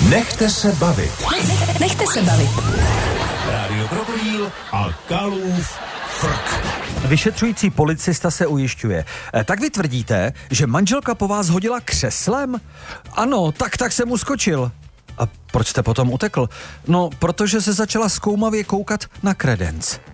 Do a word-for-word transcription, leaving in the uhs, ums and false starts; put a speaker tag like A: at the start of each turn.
A: Nechte se bavit.
B: Nechte se bavit.
A: Rádio Krokodýl a Kalův frk.
C: Vyšetřující policista se ujišťuje. E, tak vy tvrdíte, že manželka po vás hodila křeslem? Ano, tak tak jsem uskočil. A proč jste potom utekl? No, protože se začala zkoumavě koukat na kredenc.